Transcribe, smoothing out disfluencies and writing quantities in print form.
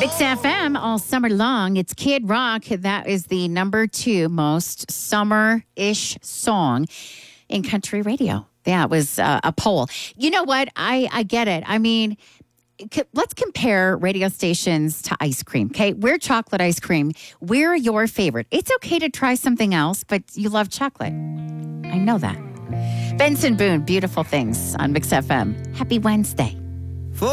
Mix FM all summer long. It's Kid Rock. That is the number 2 most summer-ish song in country radio. Yeah, it was a poll. You know what? I get it. I mean, let's compare radio stations to ice cream, okay? We're chocolate ice cream. We're your favorite. It's okay to try something else, but you love chocolate. I know that. Benson Boone, Beautiful Things on Mix FM. Happy Wednesday.